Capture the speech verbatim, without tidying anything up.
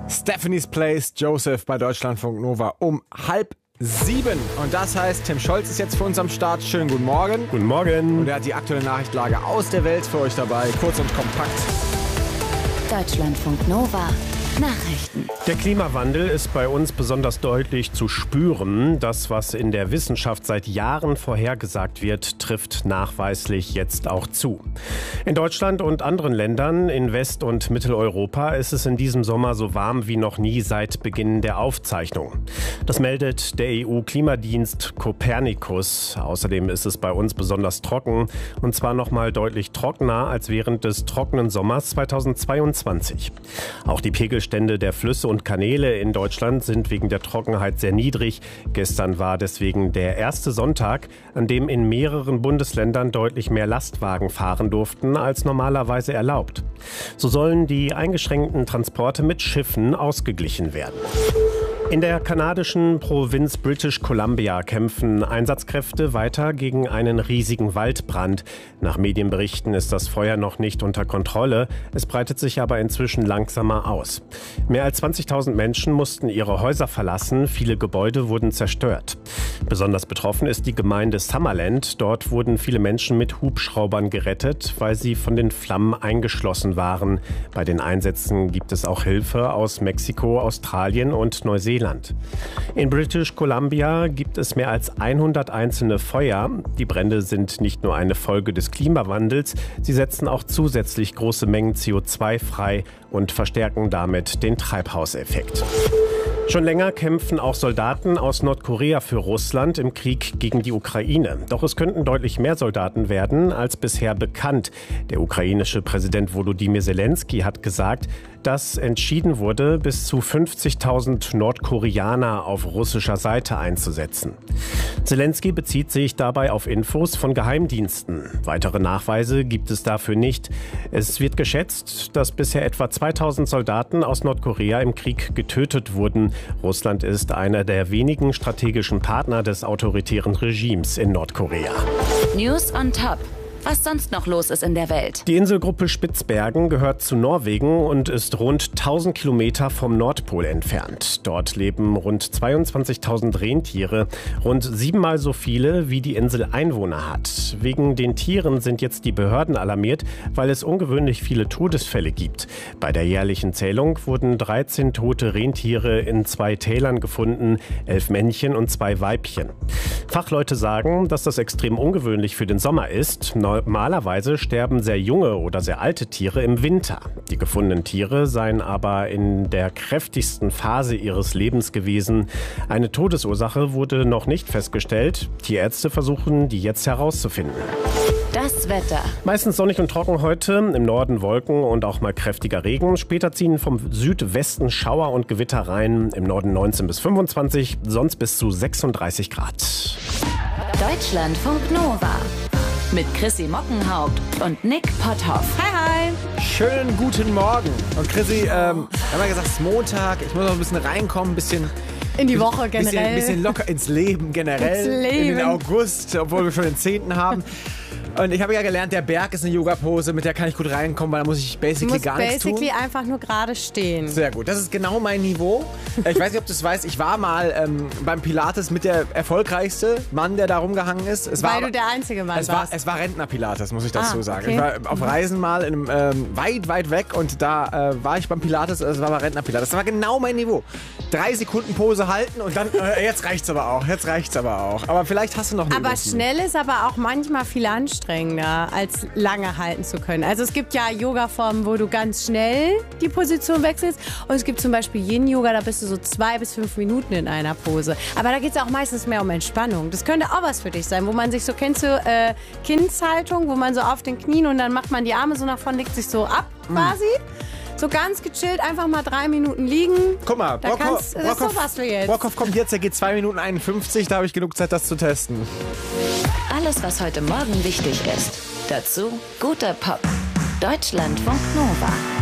Stephanie's Place, Joseph bei Deutschlandfunk Nova um halb sieben. Und das heißt, Tim Scholz ist jetzt für uns am Start. Schönen guten Morgen. Guten Morgen. Und er hat die aktuelle Nachrichtenlage aus der Welt für euch dabei. Kurz und kompakt. Deutschlandfunk Nova. Nachrichten. Der Klimawandel ist bei uns besonders deutlich zu spüren. Das, was in der Wissenschaft seit Jahren vorhergesagt wird, trifft nachweislich jetzt auch zu. In Deutschland und anderen Ländern in West- und Mitteleuropa ist es in diesem Sommer so warm wie noch nie seit Beginn der Aufzeichnung. Das meldet der E U-Klimadienst Copernicus. Außerdem ist es bei uns besonders trocken, und zwar noch mal deutlich trockener als während des trockenen Sommers zweitausendzweiundzwanzig. Auch die Pegelstände der Flüsse und Kanäle in Deutschland sind wegen der Trockenheit sehr niedrig. Gestern war deswegen der erste Sonntag, an dem in mehreren Bundesländern deutlich mehr Lastwagen fahren durften als normalerweise erlaubt. So sollen die eingeschränkten Transporte mit Schiffen ausgeglichen werden. In der kanadischen Provinz British Columbia kämpfen Einsatzkräfte weiter gegen einen riesigen Waldbrand. Nach Medienberichten ist das Feuer noch nicht unter Kontrolle. Es breitet sich aber inzwischen langsamer aus. Mehr als zwanzigtausend Menschen mussten ihre Häuser verlassen. Viele Gebäude wurden zerstört. Besonders betroffen ist die Gemeinde Summerland. Dort wurden viele Menschen mit Hubschraubern gerettet, weil sie von den Flammen eingeschlossen waren. Bei den Einsätzen gibt es auch Hilfe aus Mexiko, Australien und Neuseeland. In British Columbia gibt es mehr als hundert einzelne Feuer. Die Brände sind nicht nur eine Folge des Klimawandels, sie setzen auch zusätzlich große Mengen C O zwei frei und verstärken damit den Treibhauseffekt. Schon länger kämpfen auch Soldaten aus Nordkorea für Russland im Krieg gegen die Ukraine. Doch es könnten deutlich mehr Soldaten werden als bisher bekannt. Der ukrainische Präsident Volodymyr Zelensky hat gesagt, dass entschieden wurde, bis zu fünfzigtausend Nordkoreaner auf russischer Seite einzusetzen. Zelensky bezieht sich dabei auf Infos von Geheimdiensten. Weitere Nachweise gibt es dafür nicht. Es wird geschätzt, dass bisher etwa zweitausend Soldaten aus Nordkorea im Krieg getötet wurden. Russland ist einer der wenigen strategischen Partner des autoritären Regimes in Nordkorea. News on Top. Was sonst noch los ist in der Welt. Die Inselgruppe Spitzbergen gehört zu Norwegen und ist rund tausend Kilometer vom Nordpol entfernt. Dort leben rund zweiundzwanzigtausend Rentiere, rund siebenmal so viele, wie die Insel Einwohner hat. Wegen den Tieren sind jetzt die Behörden alarmiert, weil es ungewöhnlich viele Todesfälle gibt. Bei der jährlichen Zählung wurden dreizehn tote Rentiere in zwei Tälern gefunden, elf Männchen und zwei Weibchen. Fachleute sagen, dass das extrem ungewöhnlich für den Sommer ist. Normalerweise sterben sehr junge oder sehr alte Tiere im Winter. Die gefundenen Tiere seien aber in der kräftigsten Phase ihres Lebens gewesen. Eine Todesursache wurde noch nicht festgestellt. Tierärzte versuchen, die jetzt herauszufinden. Das Wetter. Meistens sonnig und trocken heute, im Norden Wolken und auch mal kräftiger Regen. Später ziehen vom Südwesten Schauer und Gewitter rein. Im Norden neunzehn bis fünfundzwanzig, sonst bis zu sechsunddreißig Grad. Deutschlandfunk Nova. Mit Chrissy Mockenhaupt und Nick Potthoff. Hi, hi. Schönen guten Morgen. Und Chrissy, ähm, wir haben ja gesagt, es ist Montag. Ich muss noch ein bisschen reinkommen, ein bisschen... In die Woche generell. Ein bisschen, bisschen locker ins Leben generell. Ins Leben. In den August, obwohl wir schon den zehnten haben. Und ich habe ja gelernt, der Berg ist eine Yoga-Pose, mit der kann ich gut reinkommen, weil da muss ich basically gar nichts tun. basically einfach nur gerade stehen. Sehr gut, das ist genau mein Niveau. Ich weiß nicht, ob du es weißt, ich war mal ähm, beim Pilates mit der erfolgreichste Mann, der da rumgehangen ist. Es weil war, du der einzige Mann es war. warst. Es war Rentner-Pilates, muss ich dazu Ah, sagen. okay. Ich war auf Reisen mal in einem, ähm, weit, weit weg und da äh, war ich beim Pilates, es war bei Rentner-Pilates. Das war genau mein Niveau. Drei Sekunden Pose halten und dann, äh, jetzt reicht's aber auch, jetzt reicht's aber auch. Aber vielleicht hast du noch eine Aber Übung. schnell ist aber auch manchmal viel anstrengender, als lange halten zu können. Also es gibt ja Yoga-Formen, wo du ganz schnell die Position wechselst. Und es gibt zum Beispiel Yin-Yoga, da bist du so zwei bis fünf Minuten in einer Pose. Aber da geht es auch meistens mehr um Entspannung. Das könnte auch was für dich sein, wo man sich so, kennst du äh, Kindshaltung, wo man so auf den Knien und dann macht man die Arme so nach vorne, legt sich so ab quasi. So ganz gechillt, einfach mal drei Minuten liegen. Guck mal, da Brockhoff, kannst, das ist sowas für jetzt. Brockhoff kommt jetzt, der geht zwei Minuten einundfünfzig, da habe ich genug Zeit, das zu testen. Alles, was heute Morgen wichtig ist. Dazu guter Pop. Deutschlandfunk Nova.